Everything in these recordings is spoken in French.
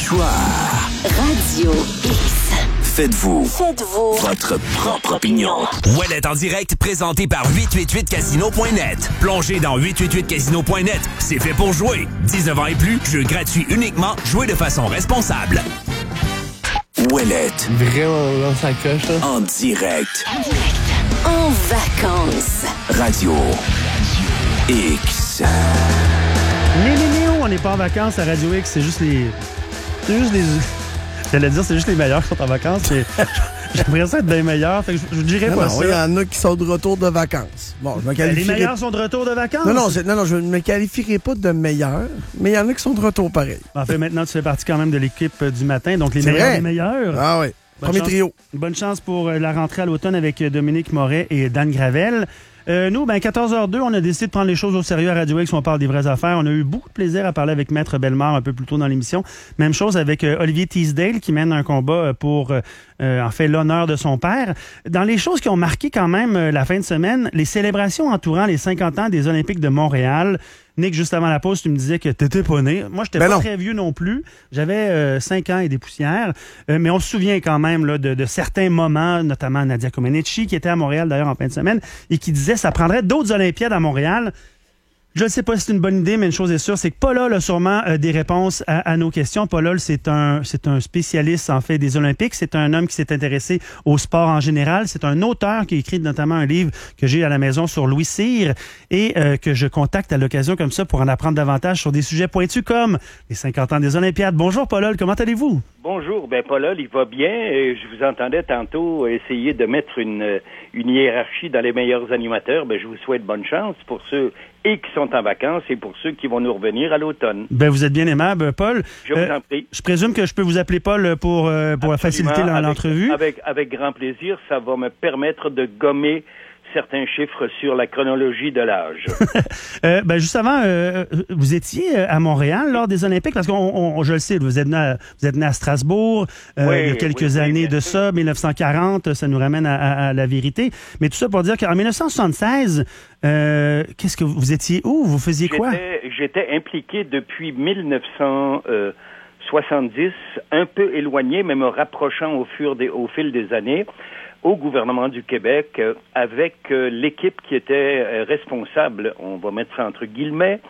Trottoir. Radio X. Faites-vous votre propre opinion. Ouellet en direct, présenté par 888casino.net. Plongez dans 888casino.net. C'est fait pour jouer. 19 ans et plus, jeu gratuit uniquement. Jouez de façon responsable. Ouellet. Vraiment dans sa coche, là. En direct. En vacances. Radio X. On n'est pas en vacances à Radio X, c'est juste les... J'allais dire, c'est juste les meilleurs qui sont en vacances, mais j'aimerais ça être des meilleurs, fait que je dirais pas ça. Il y en a qui sont de retour de vacances. Bon, je me qualifierais... Les meilleurs sont de retour de vacances? Non, je ne me qualifierai pas de meilleurs, mais il y en a qui sont de retour pareil. En fait, maintenant, tu fais partie quand même de l'équipe du matin, donc les meilleurs des meilleurs. Ah oui, premier trio. Bonne chance pour la rentrée à l'automne avec Dominique Moret et Dan Gravel. Nous, 14h02, on a décidé de prendre les choses au sérieux à Radio X. On parle des vraies affaires. On a eu beaucoup de plaisir à parler avec Maître Bellemare un peu plus tôt dans l'émission. Même chose avec Olivier Teasdale qui mène un combat pour, en fait, l'honneur de son père. Dans les choses qui ont marqué quand même la fin de semaine, les célébrations entourant les 50 ans des Olympiques de Montréal. Nick, juste avant la pause, tu me disais que t'étais pas né. Moi, j'étais pas très vieux non plus. J'avais 5 ans et des poussières. Mais on se souvient quand même là, de certains moments, notamment Nadia Comaneci, qui était à Montréal d'ailleurs en fin de semaine, et qui disait que ça prendrait d'autres Olympiades à Montréal. Je ne sais pas si c'est une bonne idée, mais une chose est sûre, c'est que Paul a sûrement des réponses à nos questions. Paul, c'est un spécialiste, en fait, des Olympiques. C'est un homme qui s'est intéressé au sport en général. C'est un auteur qui a écrit notamment un livre que j'ai à la maison sur Louis Cyr et que je contacte à l'occasion comme ça pour en apprendre davantage sur des sujets pointus comme les 50 ans des Olympiades. Bonjour, Paul, comment allez-vous? Bonjour, Paul, il va bien. Je vous entendais tantôt essayer de mettre une hiérarchie dans les meilleurs animateurs. Je vous souhaite bonne chance pour ceux qui sont en vacances et pour ceux qui vont nous revenir à l'automne. Vous êtes bien aimable, Paul. Je vous en prie. Je présume que je peux vous appeler Paul pour faciliter l'entrevue. Avec grand plaisir. Ça va me permettre de gommer certains chiffres sur la chronologie de l'âge. Juste avant, vous étiez à Montréal lors des Olympiques, parce qu'on je le sais, vous êtes né à Strasbourg il y a quelques années de ça, 1940, ça nous ramène à la vérité. Mais tout ça pour dire qu'en 1976, qu'est-ce que vous étiez où? Vous faisiez quoi? J'étais impliqué depuis 1970, un peu éloigné, mais me rapprochant au fil des années, au gouvernement du Québec, avec l'équipe qui était responsable, on va mettre ça entre guillemets,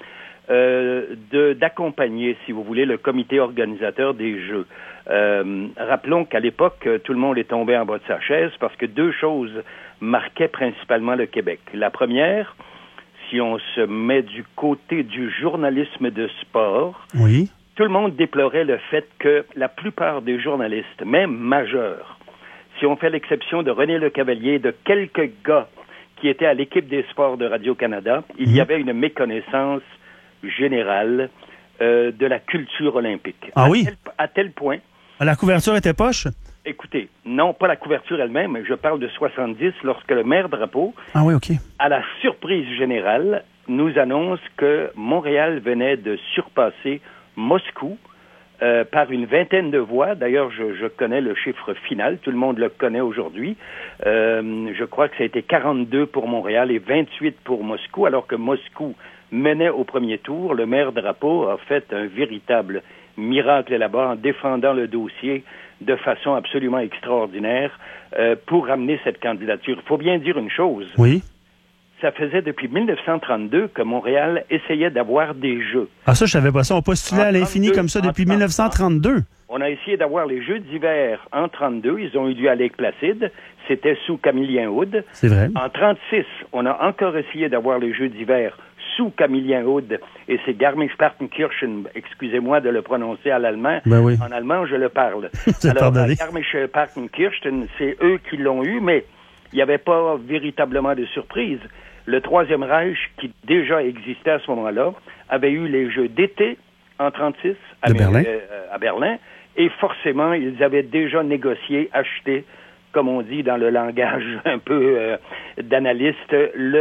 d'accompagner, si vous voulez, le comité organisateur des Jeux. Rappelons qu'à l'époque, tout le monde est tombé en bas de sa chaise parce que deux choses marquaient principalement le Québec. La première, si on se met du côté du journalisme de sport, oui, tout le monde déplorait le fait que la plupart des journalistes, même majeurs, si on fait l'exception de René Le Cavalier, de quelques gars qui étaient à l'équipe des sports de Radio-Canada, il y avait une méconnaissance générale de la culture olympique. Ah oui? À tel point... La couverture était poche? Écoutez, non, pas la couverture elle-même, je parle de 70, lorsque le maire Drapeau, à la surprise générale, nous annonce que Montréal venait de surpasser Moscou par une vingtaine de voix. D'ailleurs, je connais le chiffre final. Tout le monde le connaît aujourd'hui. Je crois que ça a été 42 pour Montréal et 28 pour Moscou, alors que Moscou menait au premier tour. Le maire Drapeau a fait un véritable miracle là-bas en défendant le dossier de façon absolument extraordinaire pour ramener cette candidature. Il faut bien dire une chose. Oui. Ça faisait depuis 1932 que Montréal essayait d'avoir des Jeux. Ah ça, je savais pas ça. On postulait à l'infini comme ça depuis 1932. On a essayé d'avoir les Jeux d'hiver en 32. Ils ont eu lieu à Lake-Placide. C'était sous Camillien Hood. C'est vrai. En 36, on a encore essayé d'avoir les Jeux d'hiver sous Camillien Hood. Et c'est Garmisch-Partenkirchen, excusez-moi de le prononcer à l'allemand. Oui. En allemand, je le parle. Alors, Garmisch-Partenkirchen, c'est eux qui l'ont eu, mais il n'y avait pas véritablement de surprise. Le Troisième Reich, qui déjà existait à ce moment-là, avait eu les Jeux d'été en 36 à Berlin, et forcément, ils avaient déjà négocié, acheté, comme on dit dans le langage un peu d'analyste,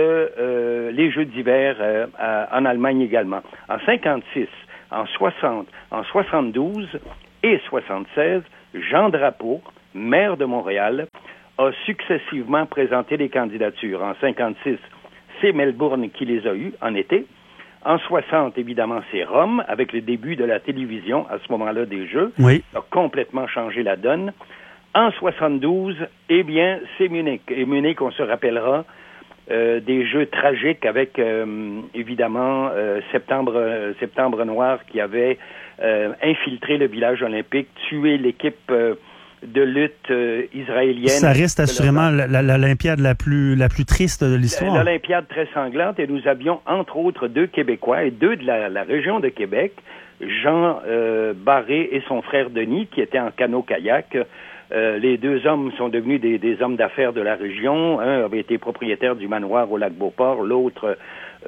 les Jeux d'hiver en Allemagne également. En 56, en 60, en 72 et 76, Jean Drapeau, maire de Montréal, a successivement présenté des candidatures. En 56, c'est Melbourne qui les a eues en été. En 60, évidemment, c'est Rome, avec le début de la télévision, à ce moment-là, des Jeux. Oui. Ça a complètement changé la donne. En 72, eh bien, c'est Munich. Et Munich, on se rappellera des Jeux tragiques avec, évidemment, Septembre Noir qui avait infiltré le village olympique, tué l'équipe de lutte israélienne. Ça reste assurément l'Olympiade la plus triste de l'histoire. L'Olympiade très sanglante, et nous avions entre autres 2 Québécois et 2 de la région de Québec, Jean Barré et son frère Denis, qui étaient en canot-kayak. Les 2 hommes sont devenus des hommes d'affaires de la région. Un avait été propriétaire du manoir au lac Beauport, l'autre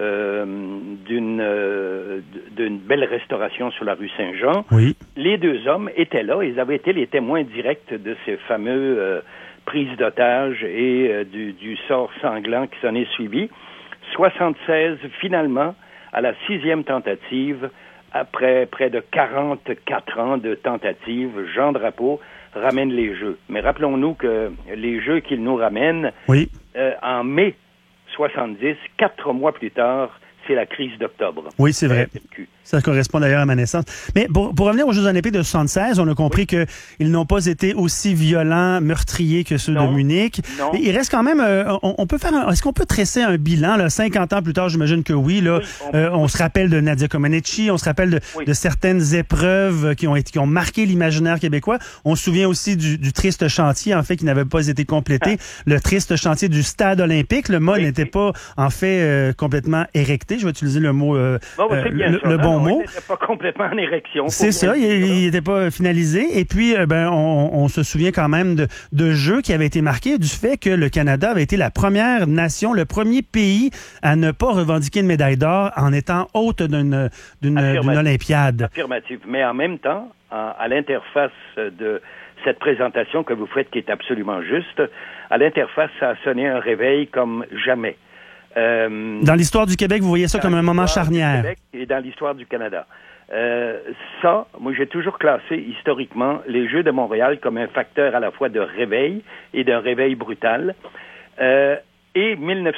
d'une belle restauration sur la rue Saint-Jean. Oui. Les 2 hommes étaient là, ils avaient été les témoins directs de ces fameux prises d'otages et du sort sanglant qui s'en est suivi. 76, finalement, à la 6e tentative, après près de 44 ans de tentatives, Jean Drapeau ramène les Jeux. Mais rappelons-nous que les Jeux qu'il nous ramène, oui. En mai 70, 4 mois plus tard, c'est la crise d'octobre. Oui, c'est vrai. Ça correspond d'ailleurs à ma naissance. Mais pour revenir aux Jeux olympiques de 76, on a compris qu'ils n'ont pas été aussi violents, meurtriers que ceux de Munich. Non. Il reste quand même, on peut faire est-ce qu'on peut tresser un bilan, là, 50 ans plus tard, j'imagine que oui, là. Oui, on se rappelle de Nadia Comaneci, on se rappelle de certaines épreuves qui ont marqué l'imaginaire québécois. On se souvient aussi du triste chantier, en fait, qui n'avait pas été complété. Le triste chantier du stade olympique. Le mât n'était pas, en fait, complètement érecté. Je vais utiliser le mot, le bon mot. Il n'était pas complètement en érection. C'est ça, il n'était pas finalisé. Et puis, on se souvient quand même de jeux qui avaient été marqués du fait que le Canada avait été la première nation, le premier pays à ne pas revendiquer une médaille d'or en étant hôte d'une Olympiade. Affirmative. Mais en même temps, à l'interface de cette présentation que vous faites, qui est absolument juste, à l'interface, ça a sonné un réveil comme jamais. Dans l'histoire du Québec, vous voyez ça comme un moment charnière. Du Québec et dans l'histoire du Canada. Ça, moi, j'ai toujours classé historiquement les Jeux de Montréal comme un facteur à la fois de réveil et d'un réveil brutal. Et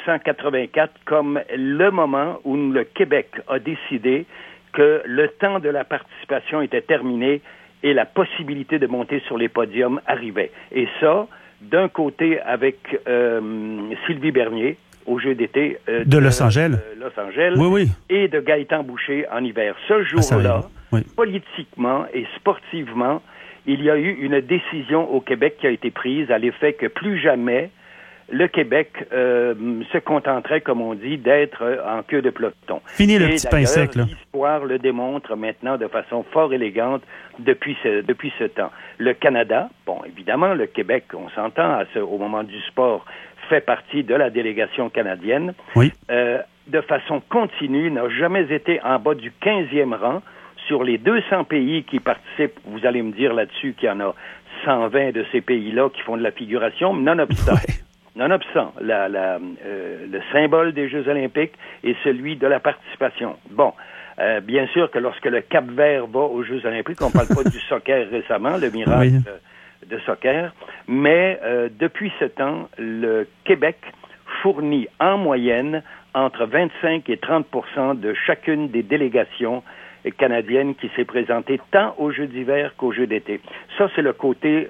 1984 comme le moment où le Québec a décidé que le temps de la participation était terminé et la possibilité de monter sur les podiums arrivait. Et ça, d'un côté avec Sylvie Bernier, aux Jeux d'été de Los Angeles. Oui. Et de Gaëtan Boucher en hiver. Ce jour-là, politiquement et sportivement, il y a eu une décision au Québec qui a été prise à l'effet que plus jamais le Québec se contenterait, comme on dit, d'être en queue de peloton. Fini le petit pain sec, là. L'histoire le démontre maintenant de façon fort élégante depuis ce temps. Le Canada, bon, évidemment, le Québec, on s'entend au moment du sport, fait partie de la délégation canadienne. Oui. De façon continue, n'a jamais été en bas du 15e rang. Sur les 200 pays qui participent, vous allez me dire là-dessus qu'il y en a 120 de ces pays-là qui font de la figuration, nonobstant. Ouais. Nonobstant, le symbole des Jeux olympiques est celui de la participation. Bon, bien sûr que lorsque le Cap-Vert va aux Jeux olympiques, on ne parle pas du soccer récemment, le miracle de soccer, mais depuis ce temps, le Québec fournit en moyenne entre 25 et 30% de chacune des délégations canadiennes qui s'est présentée tant aux Jeux d'hiver qu'aux Jeux d'été. Ça, c'est le côté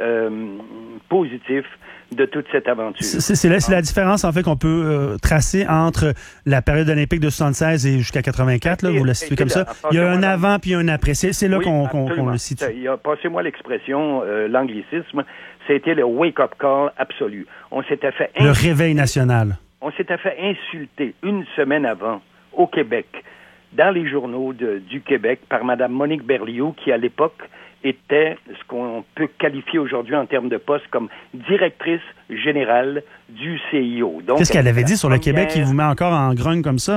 positif de toute cette aventure. C'est la différence, en fait, qu'on peut tracer entre la période olympique de 76 et jusqu'à 84, là, vous la situez comme ça. Il y a un avant puis un après. C'est là qu'on le situe. Passez-moi l'expression, l'anglicisme, c'était le wake-up call absolu. On s'était fait le réveil national. On s'était fait insulter une semaine avant, au Québec, dans les journaux du Québec, par Mme Monique Berlioz, qui, à l'époque, était ce qu'on peut qualifier aujourd'hui en termes de poste comme directrice générale du CIO. Qu'est-ce qu'elle avait dit sur le Québec qui vous met encore en grogne comme ça?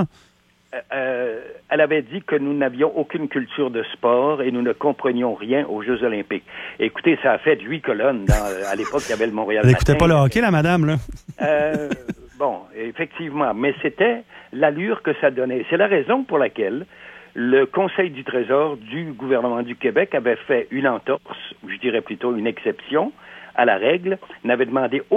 Elle avait dit que nous n'avions aucune culture de sport et nous ne comprenions rien aux Jeux olympiques. Écoutez, ça a fait 8 colonnes. À l'époque, il y avait le Montréal Matin. Elle n'écoutait pas le hockey, la madame, là? Bon, effectivement. Mais c'était l'allure que ça donnait. C'est la raison pour laquelle le Conseil du Trésor du gouvernement du Québec avait fait une entorse, ou je dirais plutôt une exception, à la règle, n'avait demandé